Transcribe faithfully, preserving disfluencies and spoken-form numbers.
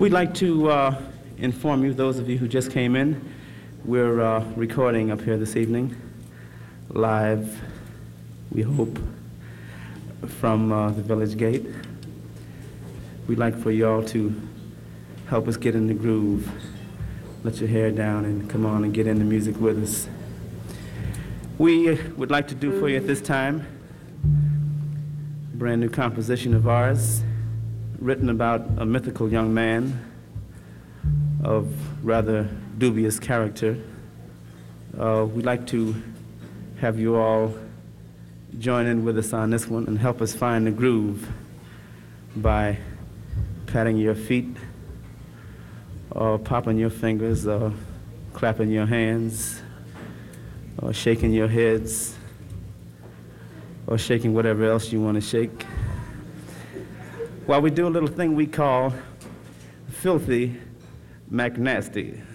We'd like to uh, inform you, those of you who just came in, we're uh, recording up here this evening, live, we hope, from uh, the Village Gate. We'd like for you all to help us get in the groove. Let your hair down and come on and get in the music with us. We would like to do for you at this time a brand new composition of ours, written about a mythical young man of rather dubious character. Uh, we'd like to have you all join in with us on this one and help us find the groove by patting your feet or popping your fingers or clapping your hands or shaking your heads or shaking whatever else you want to shake, while we do a little thing we call Filthy McNasty.